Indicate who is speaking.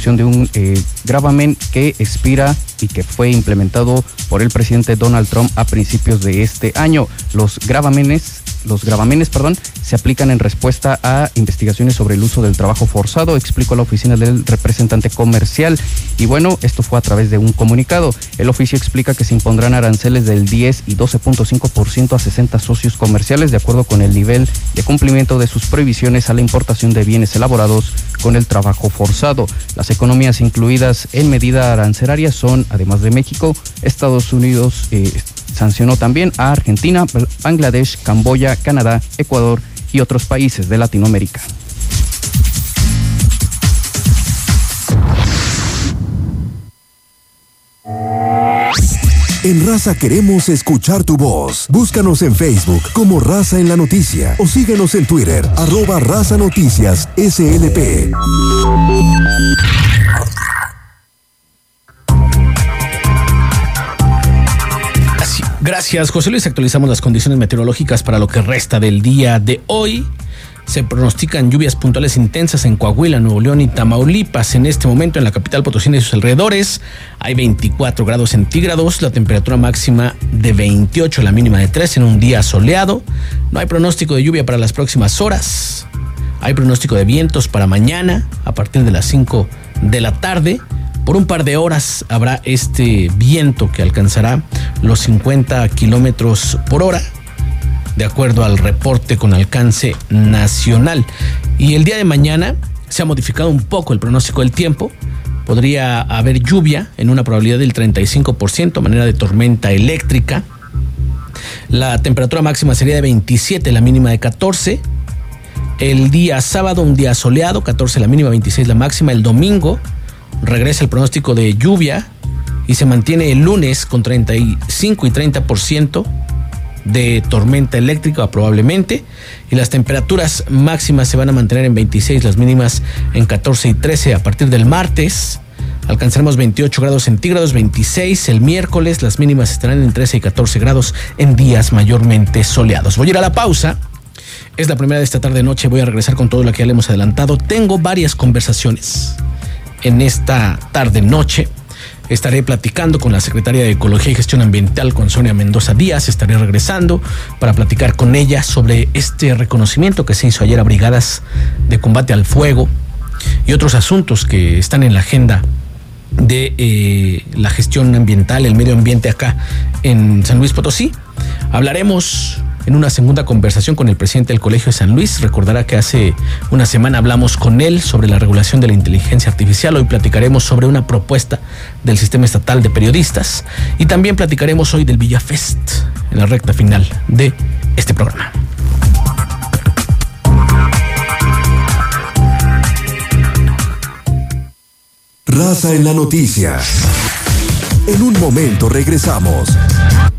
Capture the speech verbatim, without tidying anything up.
Speaker 1: ejecución de un eh, gravamen que expira y que fue implementado por el presidente Donald Trump a principios de este año. Los gravamenes Los gravamenes, perdón, se aplican en respuesta a investigaciones sobre el uso del trabajo forzado, explicó la oficina del representante comercial. Y bueno, esto fue a través de un comunicado. El oficio explica que se impondrán aranceles del diez y doce punto cinco por ciento a sesenta socios comerciales, de acuerdo con el nivel de cumplimiento de sus prohibiciones a la importación de bienes elaborados con el trabajo forzado. Las economías incluidas en medida arancelaria son, además de México, Estados Unidos, eh, sancionó también a Argentina, Bangladesh, Camboya, Canadá, Ecuador y otros países de Latinoamérica.
Speaker 2: En Raza queremos escuchar tu voz. Búscanos en Facebook como Raza en la Noticia o síguenos en Twitter, arroba Raza Noticias S L P.
Speaker 3: Gracias, José Luis. Actualizamos las condiciones meteorológicas para lo que resta del día de hoy. Se pronostican lluvias puntuales intensas en Coahuila, Nuevo León y Tamaulipas. En este momento en la capital potosina y sus alrededores hay veinticuatro grados centígrados, la temperatura máxima de veintiocho, la mínima de tres en un día soleado. No hay pronóstico de lluvia para las próximas horas. Hay pronóstico de vientos para mañana a partir de las cinco de la tarde. Por un par de horas habrá este viento que alcanzará los cincuenta kilómetros por hora, de acuerdo al reporte con alcance nacional. Y el día de mañana se ha modificado un poco el pronóstico del tiempo. Podría haber lluvia en una probabilidad del treinta y cinco por ciento, manera de tormenta eléctrica. La temperatura máxima sería de veintisiete, la mínima de catorce. El día sábado, un día soleado, catorce la mínima, veintiséis la máxima. El domingo regresa el pronóstico de lluvia y se mantiene el lunes con treinta y cinco y treinta por ciento de tormenta eléctrica probablemente, y las temperaturas máximas se van a mantener en veintiséis, las mínimas en catorce y trece. A partir del martes alcanzaremos veintiocho grados centígrados, veintiséis el miércoles, las mínimas estarán en trece y catorce grados en días mayormente soleados. Voy a ir a la pausa. Es la primera de esta tarde noche, voy a regresar con todo lo que ya le hemos adelantado. Tengo varias conversaciones en esta tarde noche. Estaré platicando con la secretaria de Ecología y Gestión Ambiental, con Sonia Mendoza Díaz. Estaré regresando para platicar con ella sobre este reconocimiento que se hizo ayer a brigadas de combate al fuego y otros asuntos que están en la agenda de eh, la gestión ambiental, el medio ambiente acá en San Luis Potosí. Hablaremos en una segunda conversación con el presidente del Colegio de San Luis. Recordará que hace una semana hablamos con él sobre la regulación de la inteligencia artificial. Hoy platicaremos sobre una propuesta del Sistema Estatal de Periodistas y también platicaremos hoy del Villafest en la recta final de este programa.
Speaker 2: Raza en la Noticia. En un momento regresamos.